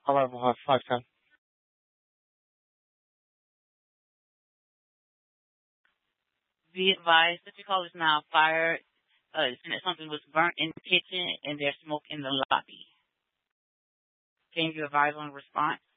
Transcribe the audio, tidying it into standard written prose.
Alright, we'll have 510. Be advised that your call is now fired. Something was burnt in the kitchen and there's smoke in the lobby. Can you advise on the response?